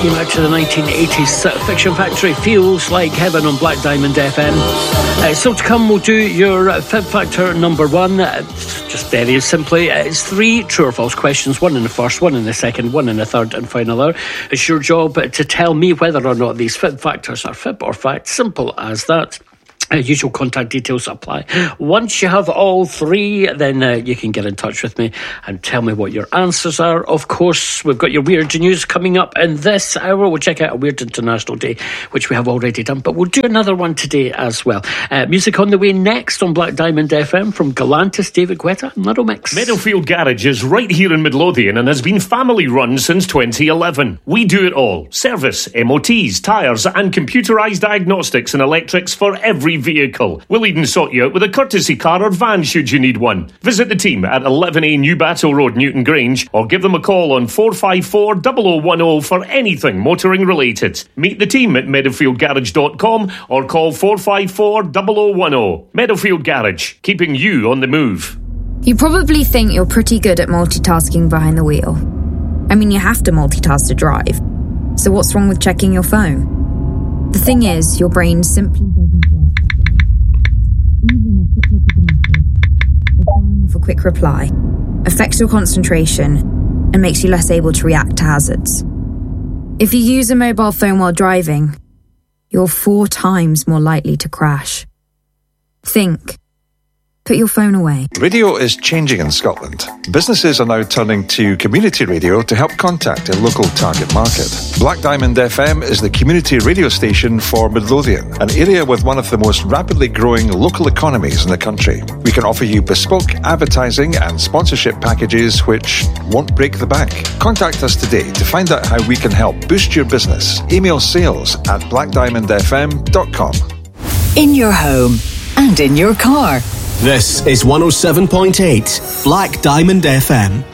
theme out to the 1980s Fiction Factory, Feels Like Heaven on Black Diamond FM. So to come, we'll do your Fib Factor number one. Just very simply, it's 3 true or false questions, 1 in the first, 1 in the second, 1 in the third and final hour. It's your job to tell me whether or not these Fib Factors are fib or fact. Simple as that. Usual contact details apply. Once you have all 3, then you can get in touch with me and tell me what your answers are. Of course, we've got your weird news coming up in this hour. We'll check out a Weird International Day, which we have already done, but we'll do another one today as well. Music on the way next on Black Diamond FM from Galantis, David Guetta and Little Mix. Meadowfield Garage is right here in Midlothian and has been family run since 2011. We do it all. Service, MOTs, tyres and computerised diagnostics and electrics for every vehicle. We'll even sort you out with a courtesy car or van should you need one. Visit the team at 11A New Battle Road, Newton Grange, or give them a call on 454 0010 for anything motoring related. Meet the team at meadowfieldgarage.com or call 454 0010. Meadowfield Garage, keeping you on the move. You probably think you're pretty good at multitasking behind the wheel. I mean, you have to multitask to drive. So what's wrong with checking your phone? The thing is, your brain simply doesn't work that way. Even a quick look at the message, or firing off a quick reply, affects your concentration and makes you less able to react to hazards. If you use a mobile phone while driving, you're 4 times more likely to crash. Think. Put your phone away. Radio is changing in Scotland. Businesses are now turning to community radio to help contact their local target market. Black Diamond FM is the community radio station for Midlothian, an area with one of the most rapidly growing local economies in the country. We can offer you bespoke advertising and sponsorship packages which won't break the bank. Contact us today to find out how we can help boost your business. Email sales@blackdiamondfm.com. In your home and in your car. This is 107.8 Black Diamond FM.